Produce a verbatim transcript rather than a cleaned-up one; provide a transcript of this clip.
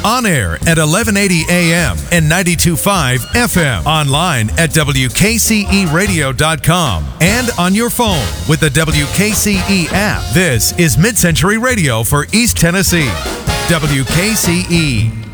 On air at eleven eighty A M and ninety-two point five F M. Online at W K C E radio dot com and on your phone with the W K C E app. This is Mid-Century Radio for East Tennessee. W K C E.